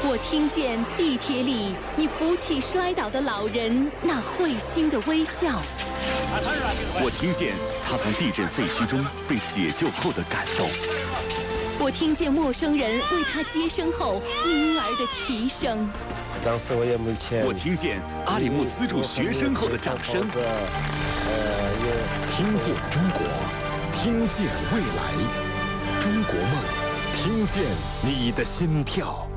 我听见地铁里你扶起摔倒的老人那会心的微笑， 我听见他从地震废墟中被解救后的感动， 我听见陌生人为他接生后婴儿的啼声。 当时我也没钱。 我听见阿里木资助学生后的掌声。 听见中国，听见未来，中国梦，听见你的心跳。